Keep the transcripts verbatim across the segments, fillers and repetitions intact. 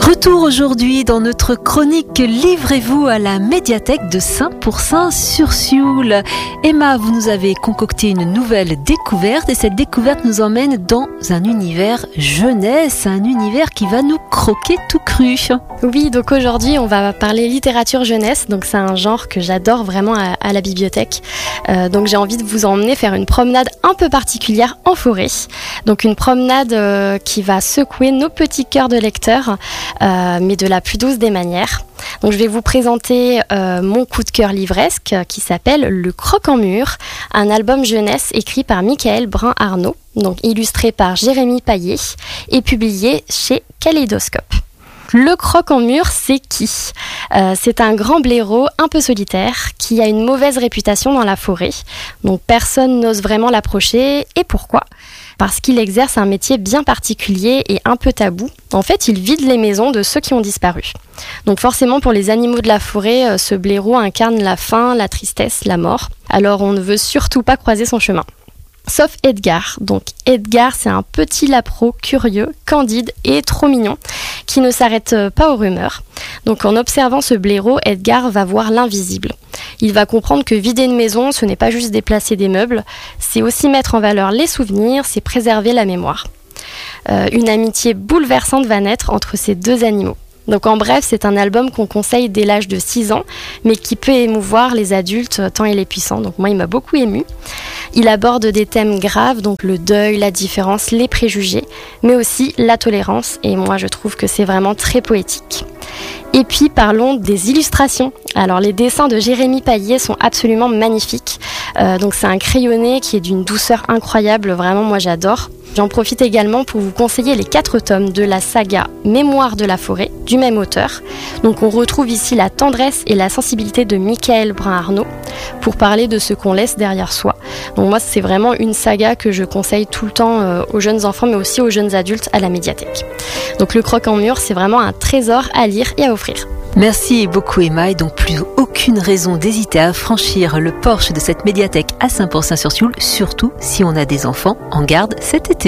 Retour aujourd'hui dans notre chronique Livrez-vous à la médiathèque de Saint-Pourçain-sur-Sioule. Emma, vous nous avez concocté une nouvelle découverte et cette découverte nous emmène dans un univers jeunesse, un univers qui va nous croquer tout cru. Oui, donc aujourd'hui on va parler littérature jeunesse, donc c'est un genre que j'adore vraiment à, à la bibliothèque. Euh, donc j'ai envie de vous emmener faire une promenade un peu particulière en forêt. Donc une promenade euh, qui va secouer nos petits cœurs de lecteurs. Euh, mais de la plus douce des manières. Donc je vais vous présenter euh, mon coup de cœur livresque euh, qui s'appelle Le Croque-en-Mur, un album jeunesse écrit par Michael Brun-Arnaud, donc illustré par Jérémy Payet et publié chez Kaleidoscope. Le Croque-en-Mur, c'est qui ? euh, C'est un grand blaireau un peu solitaire qui a une mauvaise réputation dans la forêt. Donc personne n'ose vraiment l'approcher. Et pourquoi ? Parce qu'il exerce un métier bien particulier et un peu tabou. En fait, il vide les maisons de ceux qui ont disparu. Donc forcément, pour les animaux de la forêt, ce blaireau incarne la faim, la tristesse, la mort. Alors on ne veut surtout pas croiser son chemin. Sauf Edgar. Donc Edgar, c'est un petit lapro curieux, candide et trop mignon, qui ne s'arrête pas aux rumeurs. Donc en observant ce blaireau, Edgar va voir l'invisible. Il va comprendre que vider une maison, ce n'est pas juste déplacer des meubles, c'est aussi mettre en valeur les souvenirs, c'est préserver la mémoire. Euh, une amitié bouleversante va naître entre ces deux animaux. Donc en bref, c'est un album qu'on conseille dès l'âge de six ans, mais qui peut émouvoir les adultes tant il est puissant. Donc moi, il m'a beaucoup émue. Il aborde des thèmes graves, donc le deuil, la différence, les préjugés, mais aussi la tolérance. Et moi, je trouve que c'est vraiment très poétique. Et puis parlons des illustrations. Alors les dessins de Jérémy Payet sont absolument magnifiques. Euh, donc c'est un crayonné qui est d'une douceur incroyable, vraiment moi j'adore. J'en profite également pour vous conseiller les quatre tomes de la saga Mémoire de la forêt, du même auteur. Donc on retrouve ici la tendresse et la sensibilité de Michael Brun-Arnaud pour parler de ce qu'on laisse derrière soi. Donc moi c'est vraiment une saga que je conseille tout le temps euh, aux jeunes enfants mais aussi aux jeunes adultes à la médiathèque. Donc le Croque-en-Mur, c'est vraiment un trésor à lire et à offrir. Merci beaucoup Emma, et donc plus aucune raison d'hésiter à franchir le porche de cette médiathèque à Saint-Pourçain-sur-Sioule, surtout si on a des enfants en garde cet été.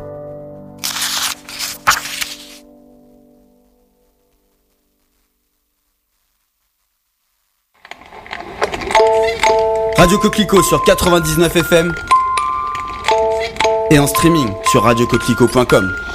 Radio Coquelicot sur quatre-vingt-dix-neuf F M et en streaming sur radio coquelicot point com.